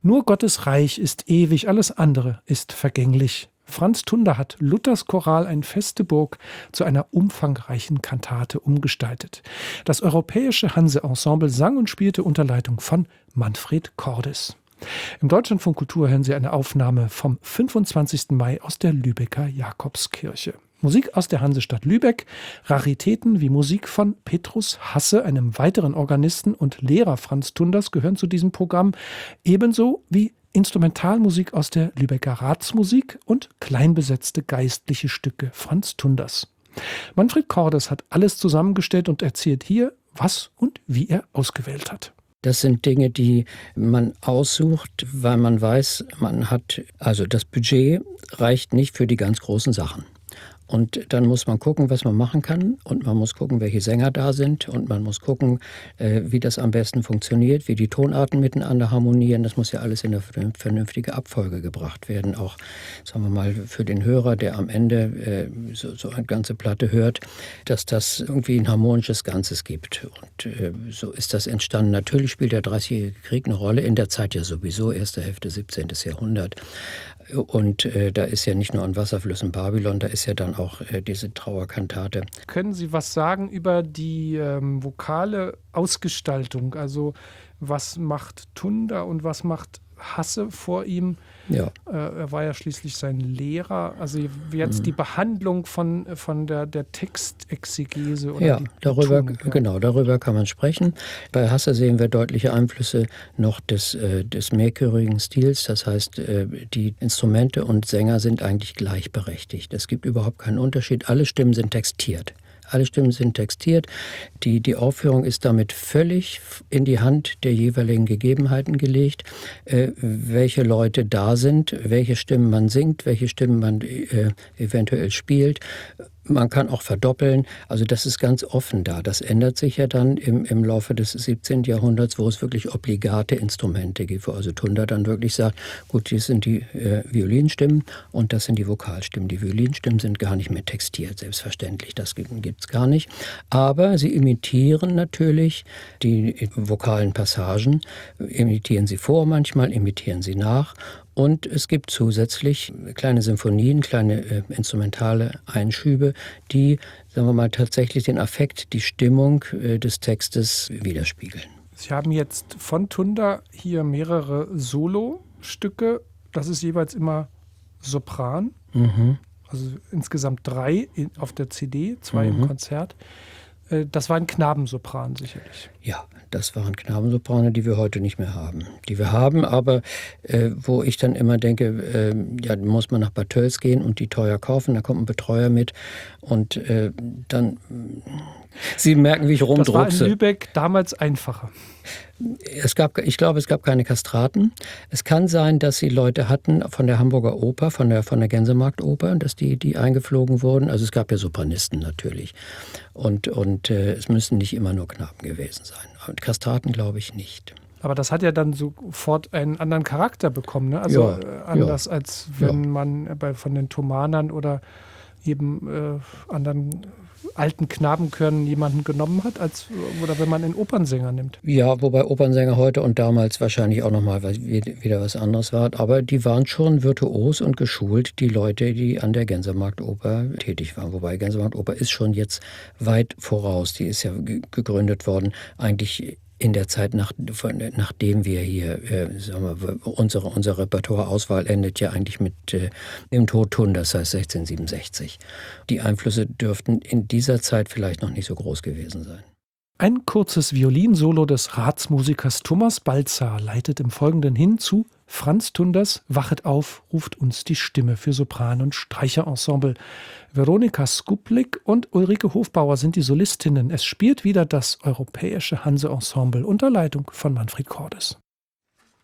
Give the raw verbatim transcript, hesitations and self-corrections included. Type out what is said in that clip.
Nur Gottes Reich ist ewig, alles andere ist vergänglich. Franz Tunder hat Luthers Choral Ein feste Burg zu einer umfangreichen Kantate umgestaltet. Das Europäische Hanse-Ensemble sang und spielte unter Leitung von Manfred Cordes. Im Deutschlandfunk Kultur hören Sie eine Aufnahme vom fünfundzwanzigsten Mai aus der Lübecker Jakobskirche. Musik aus der Hansestadt Lübeck, Raritäten wie Musik von Petrus Hasse, einem weiteren Organisten und Lehrer Franz Tunders, gehören zu diesem Programm, ebenso wie Instrumentalmusik aus der Lübecker Ratsmusik und kleinbesetzte geistliche Stücke Franz Tunders. Manfred Cordes hat alles zusammengestellt und erzählt hier, was und wie er ausgewählt hat. Das sind Dinge, die man aussucht, weil man weiß, man hat, also das Budget reicht nicht für die ganz großen Sachen. Und dann muss man gucken, was man machen kann, und man muss gucken, welche Sänger da sind, und man muss gucken, äh, wie das am besten funktioniert, wie die Tonarten miteinander harmonieren. Das muss ja alles in eine vernünftige Abfolge gebracht werden. Auch, sagen wir mal, für den Hörer, der am Ende äh, so, so eine ganze Platte hört, dass das irgendwie ein harmonisches Ganzes gibt. Und äh, so ist das entstanden. Natürlich spielt der Dreißigjährige Krieg eine Rolle, in der Zeit ja sowieso, erste Hälfte siebzehnten. Jahrhundert. Und äh, da ist ja nicht nur an Wasserflüssen Babylon, da ist ja dann auch äh, diese Trauerkantate. Können Sie was sagen über die ähm, vokale Ausgestaltung? Also was macht Tunder und was macht Hasse vor ihm? Ja. Äh, er war ja schließlich sein Lehrer. Also jetzt mhm. die Behandlung von, von der, der Textexegese oder ja, die darüber, Betonung, ja, genau, darüber kann man sprechen. Bei Hasse sehen wir deutliche Einflüsse noch des, äh, des mehrchörigen Stils. Das heißt, äh, die Instrumente und Sänger sind eigentlich gleichberechtigt. Es gibt überhaupt keinen Unterschied. Alle Stimmen sind textiert. Alle Stimmen sind textiert. Die, die Aufführung ist damit völlig in die Hand der jeweiligen Gegebenheiten gelegt, äh, welche Leute da sind, welche Stimmen man singt, welche Stimmen man äh, eventuell spielt. Man kann auch verdoppeln, also das ist ganz offen da. Das ändert sich ja dann im, im Laufe des siebzehnten. Jahrhunderts, wo es wirklich obligate Instrumente gibt, wo also Tunder dann wirklich sagt, gut, das sind die äh, Violinstimmen und das sind die Vokalstimmen. Die Violinstimmen sind gar nicht mehr textiert, selbstverständlich, das gibt es gar nicht. Aber sie imitieren natürlich die vokalen Passagen, imitieren sie vor manchmal, imitieren sie nach. Und es gibt zusätzlich kleine Symphonien, kleine äh, instrumentale Einschübe, die, sagen wir mal, tatsächlich den Affekt, die Stimmung äh, des Textes widerspiegeln. Sie haben jetzt von Tunder hier mehrere Solostücke. Das ist jeweils immer Sopran. Mhm. Also insgesamt drei in, auf der C D, zwei mhm. im Konzert. Äh, das war ein Knabensopran sicherlich. Ja, das waren Knabensoprane, die wir heute nicht mehr haben. Die wir haben, aber äh, wo ich dann immer denke, äh, ja, muss man nach Bad Tölz gehen und die teuer kaufen, da kommt ein Betreuer mit und äh, dann... Sie merken, wie ich rumdruckse. Das war in Lübeck damals einfacher. Es gab, ich glaube, es gab keine Kastraten. Es kann sein, dass sie Leute hatten von der Hamburger Oper, von der, von der Gänsemarktoper, dass die, die eingeflogen wurden. Also es gab ja Sopranisten natürlich. Und, und äh, es müssen nicht immer nur Knaben gewesen sein. Und Kastraten glaube ich nicht. Aber das hat ja dann sofort einen anderen Charakter bekommen, ne? Also ja, äh, anders ja, als wenn ja. man bei, von den Thomanern oder eben äh, anderen alten Knabenchören jemanden genommen hat, als oder wenn man einen Opernsänger nimmt. Ja, wobei Opernsänger heute und damals wahrscheinlich auch nochmal wieder was anderes war. Aber die waren schon virtuos und geschult, die Leute, die an der Gänsemarktoper tätig waren. Wobei Gänsemarktoper ist schon jetzt weit voraus. Die ist ja gegründet worden, eigentlich in der Zeit, nach, von, nachdem wir hier, äh, sagen wir, unsere, unsere Repertoireauswahl endet ja eigentlich mit äh, dem Tod Tunders, das heißt sechzehnhundertsiebenundsechzig. Die Einflüsse dürften in dieser Zeit vielleicht noch nicht so groß gewesen sein. Ein kurzes Violinsolo des Ratsmusikers Thomas Baltzar leitet im Folgenden hin zu Franz Tunders Wachet auf, ruft uns die Stimme für Sopran- und Streicherensemble. Veronika Skuplik und Ulrike Hofbauer sind die Solistinnen. Es spielt wieder das Europäische Hanse-Ensemble unter Leitung von Manfred Cordes.